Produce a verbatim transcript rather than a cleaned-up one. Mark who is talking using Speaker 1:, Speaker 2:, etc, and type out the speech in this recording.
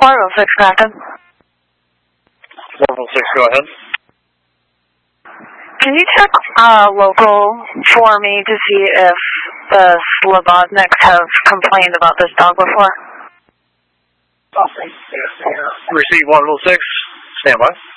Speaker 1: four oh six, Captain.
Speaker 2: one oh six, go ahead.
Speaker 1: Can you check uh, local for me to see if the Slobodniks have complained about this dog before?
Speaker 2: Receive one oh six, stand by.